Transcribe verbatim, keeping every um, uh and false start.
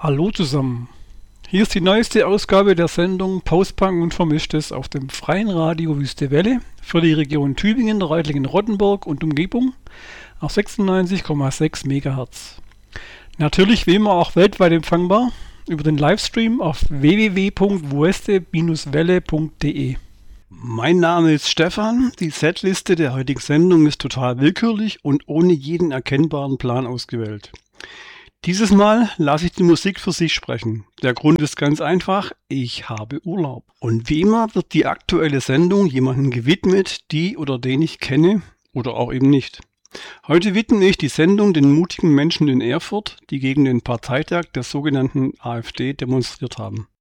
Hallo zusammen. Hier ist die neueste Ausgabe der Sendung Postpunk und Vermischtes auf dem freien Radio Wüste Welle für die Region Tübingen, Reutlingen-Rottenburg und Umgebung auf sechsundneunzig Komma sechs Megahertz. Natürlich wie immer auch weltweit empfangbar über den Livestream auf w w w punkt weste Bindestrich welle punkt de. Mein Name ist Stefan. Die Setliste der heutigen Sendung ist total willkürlich und ohne jeden erkennbaren Plan ausgewählt. Dieses Mal lasse ich die Musik für sich sprechen. Der Grund ist ganz einfach, ich habe Urlaub. Und wie immer wird die aktuelle Sendung jemandem gewidmet, die oder den ich kenne oder auch eben nicht. Heute widme ich die Sendung den mutigen Menschen in Erfurt, die gegen den Parteitag der sogenannten AfD demonstriert haben.